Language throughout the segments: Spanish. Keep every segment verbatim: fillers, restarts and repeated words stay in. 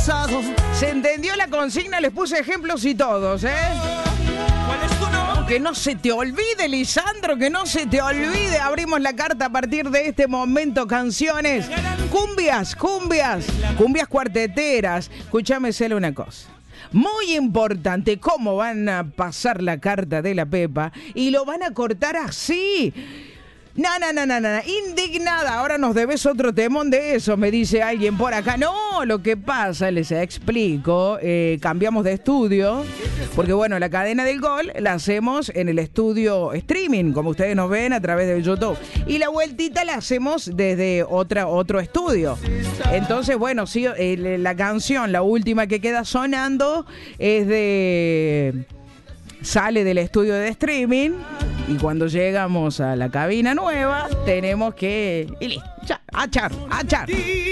Se entendió la consigna, les puse ejemplos y todos, ¿eh? ¿Cuál es tu nombre? Que no se te olvide, Lisandro, que no se te olvide. Abrimos la carta a partir de este momento. Canciones, cumbias, cumbias, cumbias cuarteteras. Escúchame, Cele, una cosa. Muy importante, cómo van a pasar la carta de la Pepa y lo van a cortar así. No, no, no, no, no, indignada, ahora nos debes otro temón de eso, me dice alguien por acá. No, lo que pasa, les explico, eh, cambiamos de estudio, porque bueno, la cadena del gol la hacemos en el estudio streaming, como ustedes nos ven a través de YouTube, y la vueltita la hacemos desde otra, otro estudio. Entonces, bueno, sí, eh, la canción, la última que queda sonando, es de... sale del estudio de streaming y cuando llegamos a la cabina nueva tenemos que... y listo, ya, achar, achar.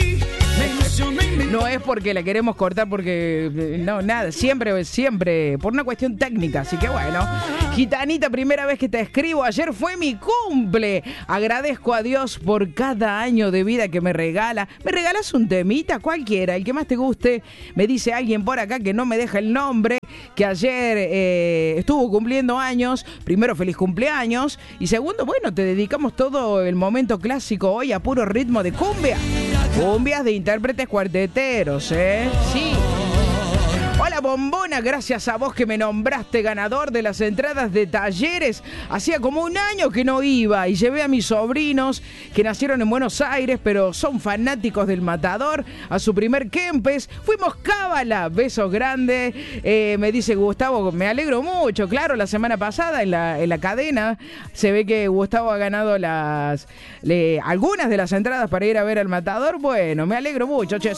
No es porque la queremos cortar, porque no, nada, siempre, siempre, por una cuestión técnica, así que bueno. Gitanita, primera vez que te escribo, ayer fue mi cumple. Agradezco a Dios por cada año de vida que me regala. ¿Me regalas un temita? Cualquiera, el que más te guste. Me dice alguien por acá que no me deja el nombre, que ayer eh, estuvo cumpliendo años. Primero, feliz cumpleaños. Y segundo, bueno, te dedicamos todo el momento clásico hoy a puro ritmo de cumbia. Cumbias de intérpretes cuarteteros, ¿eh? Sí. Hola, bombona, gracias a vos que me nombraste ganador de las entradas de Talleres. Hacía como un año que no iba y llevé a mis sobrinos que nacieron en Buenos Aires, pero son fanáticos del Matador, a su primer Kempes. Fuimos cábala, besos grandes. Eh, me dice Gustavo, me alegro mucho. Claro, la semana pasada en la, en la cadena se ve que Gustavo ha ganado las le, algunas de las entradas para ir a ver al Matador. Bueno, me alegro mucho, che.